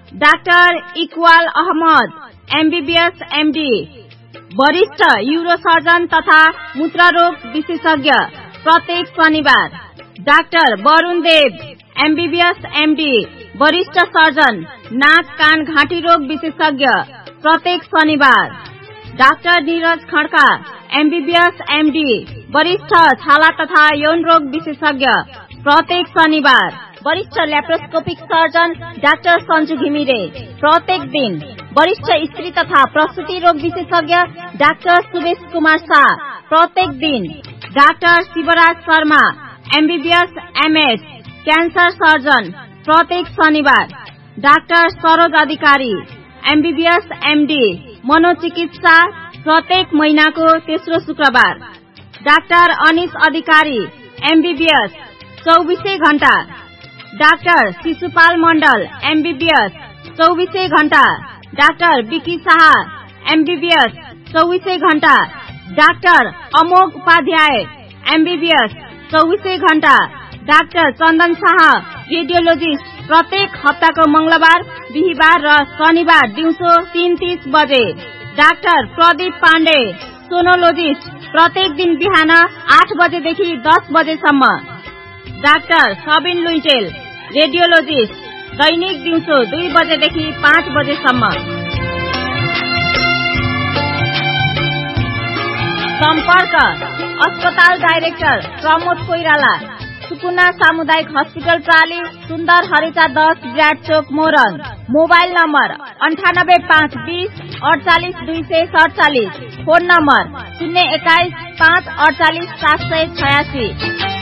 Doctor Iqbal Ahmad MBBS MD वरिष्ठ urosurgeon तथा मूत्ररोग विशेषज्ञ प्रत्येक शनिबार। डाक्टर वरुण देव एमबीबीएस एमडी वरिष्ठ सर्जन नाक कान घाँटी रोग विशेषज्ञ प्रत्येक शनिबार। Doctor Neeraj Khadka MBBS MD वरिष्ठ छाला तथा यौन रोग विशेषज्ञ प्रत्येक शनिबार। वरिष्ठ laparoscopic surgeon doctor Sanju Ghimire प्रत्येक दिन। वरिष्ठ स्त्री तथा प्रसूति रोग विशेषज्ञ डाक्टर सुरेश कुमार शाह प्रत्येक दिन। Doctor Shivraj Sharma MBBS MS cancer surgeon प्रत्येक शनिबार। डाक्टर सरोज अधिकारी एमबीबीएस एमडी मनोचिकित्सा प्रत्येक महीनाको तेस्रो शुक्रबार। डाक्टर अनिश अधिकारी एमबीबीएस 24 घण्टा। डाक्टर शिशुपाल मण्डल एमबीबीएस 24 घण्टा। डाक्टर विकी शाह एमबीबीएस 24 घण्टा। डाक्टर अमोघ उपाध्याय एमबीबीएस 24 घण्टा। डाक्टर चन्दन शाह रेडियोलोजिस्ट प्रत्येक हप्ताको मंगलबार, बिहीबार र शनिबार दिउँसो 3:30 बजे। डाक्टर प्रदीप पाण्डे सोनोलोजिस्ट प्रत्येक दिन बिहान 8 बजेदेखि 10 बजेसम्म। डाक्टर सबिन लुइटेल रेडियोलोजिस्ट दैनिक दिउँसो 2 बजेदेखि 5 बजेसम्म। सम्पर्क अस्पताल डाइरेक्टर प्रमोद कोइराला, सुकुना सामुदायिक हस्पिटल प्राली, सुन्दर हरेचा 10 विराट चोक Morang. Mobile number 98520 48247। Phone number 021 548 786।